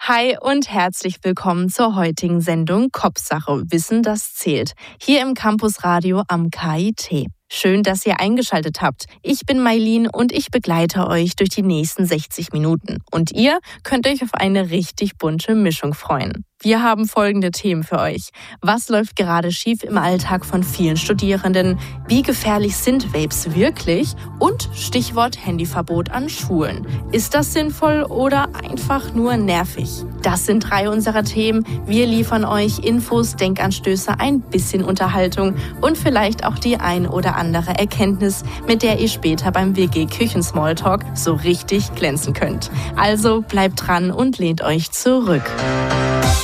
Hi und herzlich willkommen zur heutigen Sendung Kopfsache – Wissen, das zählt. Hier im Campusradio am KIT. Schön, dass ihr eingeschaltet habt. Ich bin Mailin und ich begleite euch durch die nächsten 60 Minuten. Und ihr könnt euch auf eine richtig bunte Mischung freuen. Wir haben folgende Themen für euch. Was läuft gerade schief im Alltag von vielen Studierenden? Wie gefährlich sind Vapes wirklich? Und Stichwort Handyverbot an Schulen. Ist das sinnvoll oder einfach nur nervig? Das sind 3 unserer Themen. Wir liefern euch Infos, Denkanstöße, ein bisschen Unterhaltung und vielleicht auch die ein oder andere Erkenntnis, mit der ihr später beim WG-Küchen-Smalltalk so richtig glänzen könnt. Also bleibt dran und lehnt euch zurück.